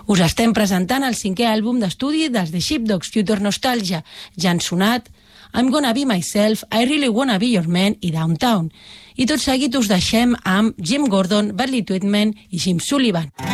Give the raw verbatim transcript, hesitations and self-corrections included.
Us estem presentant el cinquè àlbum d'estudi dels The Sheepdogs, Future Nostalgia. Ja han sonat I'm Gonna Be Myself, I Really Wanna Be Your Man i Downtown. I tot seguit us deixem amb Jim Gordon, Bradley Tweedman i Jim Sullivan.